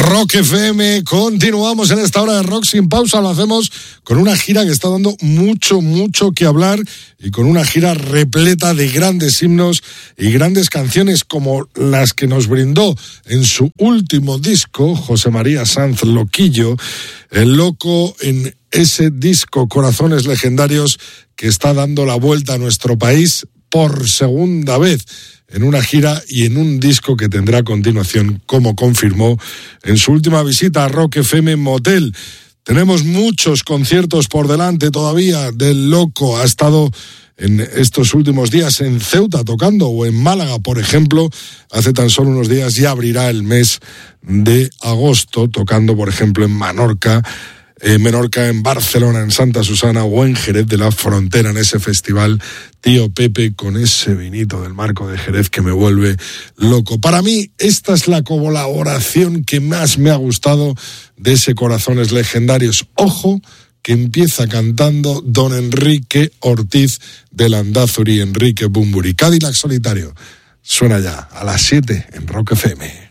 Rock FM, continuamos en esta hora de Rock sin pausa, lo hacemos con una gira que está dando mucho que hablar y con una gira repleta de grandes himnos y grandes canciones como las que nos brindó en su último disco José María Sanz Loquillo, el loco en ese disco Corazones Legendarios que está dando la vuelta a nuestro país por segunda vez en una gira y en un disco que tendrá a continuación, como confirmó en su última visita a Rock FM Motel. Tenemos muchos conciertos por delante todavía del loco. Ha estado en estos últimos días en Ceuta tocando, o en Málaga, por ejemplo. Hace tan solo unos días ya abrirá el mes de agosto, tocando, por ejemplo, en Menorca, en Barcelona, en Santa Susana o en Jerez de la Frontera, en ese festival Tío Pepe, con ese vinito del Marco de Jerez que me vuelve loco. Para mí, esta es la colaboración que más me ha gustado de ese Corazones Legendarios. Ojo, que empieza cantando don Enrique Ortiz de Landázuri, Enrique Bumburi. Cadillac Solitario. Suena ya a las 7 en Rock FM.